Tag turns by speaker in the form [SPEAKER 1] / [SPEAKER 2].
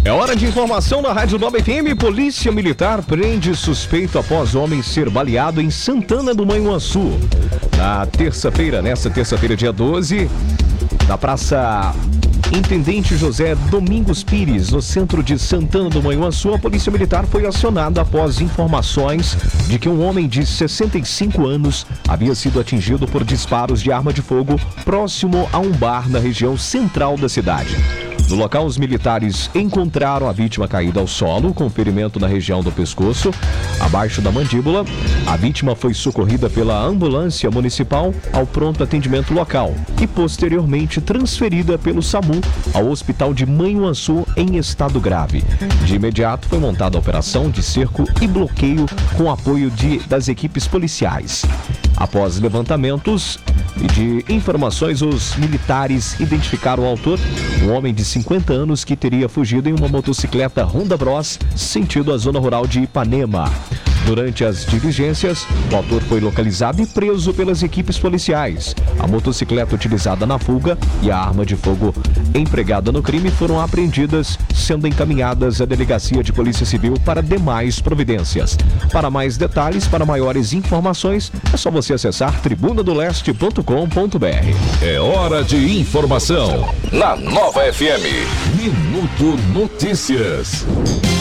[SPEAKER 1] É hora de informação na Rádio Nova FM. Polícia Militar prende suspeito após homem ser baleado em Santana do Manhuaçu. Nesta terça-feira, dia 12, na Praça Intendente José Domingos Pires, no centro de Santana do Manhuaçu, a Polícia Militar foi acionada após informações de que um homem de 65 anos havia sido atingido por disparos de arma de fogo próximo a um bar na região central da cidade. No local, os militares encontraram a vítima caída ao solo, com ferimento na região do pescoço, abaixo da mandíbula. A vítima foi socorrida pela ambulância municipal ao pronto atendimento local e posteriormente transferida pelo SAMU ao Hospital de Manhuaçu em estado grave. De imediato foi montada a operação de cerco e bloqueio com apoio das equipes policiais. Após levantamentos de informações, os militares identificaram o autor, um homem de 50 anos que teria fugido em uma motocicleta Honda Bros, sentido a zona rural de Ipanema. Durante as diligências, o autor foi localizado e preso pelas equipes policiais. A motocicleta utilizada na fuga e a arma de fogo empregada no crime foram apreendidas, sendo encaminhadas à Delegacia de Polícia Civil para demais providências. Para mais detalhes, para maiores informações, é só você acessar tribunadoleste.com.br.
[SPEAKER 2] É hora de informação na Nova FM. Minuto Notícias.